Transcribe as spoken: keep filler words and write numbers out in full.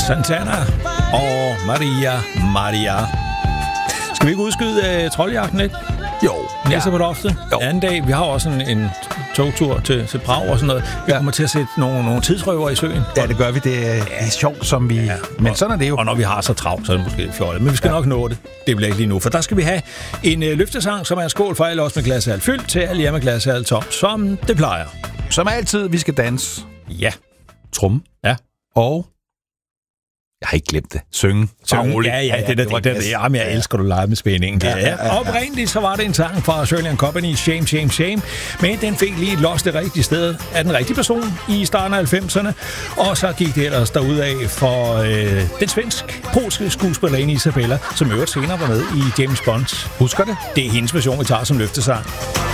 Santana og Maria Maria. Skal vi ikke udskyde uh, trolljagten lidt? Jo. Næste på loftet. Anden dag. Vi har også en, en togtur til, til Prag og sådan noget. Vi ja. kommer til at sætte nogle, nogle tidsrøver i søen. Ja, det gør vi. Det er, det er sjovt, som vi... Ja. Men sådan er det jo. Og når vi har så travlt, så er det måske fjollet. Men vi skal ja. nok nå det. Det bliver ikke lige nu. For der skal vi have en uh, løftesang, som er en skål for alle os med glasshal fyldt til alle jer med glasshal tom, som det plejer. Som altid, vi skal danse. Ja. Trum. Ja. Og... Jeg har ikke glemt det. Synge. Synge. Ja, ja, ja, det, det, det, det, det. Jamen, jeg elsker, du leger med spændingen. Ja, ja, ja, ja. Oprindeligt så var det en sang fra Shirley and Company, Shame, Shame, Shame. Men den fik lige lost det rigtige sted af den rigtige person i starten af halvfemserne. Og så gik det ellers derudad for øh, den svensk-polske skuespillerinde Isabella, som øvrigt senere var med i James Bond. Husker det? Det er hendes version, vi tager som løftesang.